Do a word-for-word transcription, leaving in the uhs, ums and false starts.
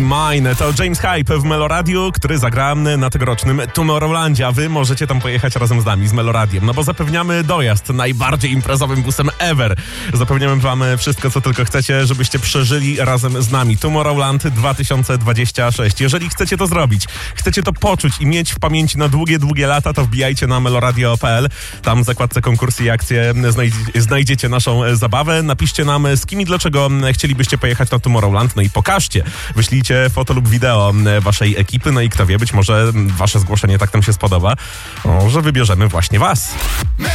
Mine. To James Hype w Meloradiu, który zagra na tegorocznym Tomorrowlandzie, a wy możecie tam pojechać razem z nami, z Meloradiem, no bo zapewniamy dojazd najbardziej imprezowym busem ever. Zapewniamy wam wszystko, co tylko chcecie, żebyście przeżyli razem z nami Tomorrowland dwa tysiące dwudziesty szósty. Jeżeli chcecie to zrobić, chcecie to poczuć i mieć w pamięci na długie, długie lata, to wbijajcie na meloradio kropka p l. Tam w zakładce konkursy i akcje znajdziecie, znajdziecie naszą zabawę. Napiszcie nam, z kim i dlaczego chcielibyście pojechać na Tomorrowland, no i pokażcie. Wyślijcie foto lub wideo waszej ekipy, no i kto wie, być może wasze zgłoszenie tak nam się spodoba, no, że wybierzemy właśnie was.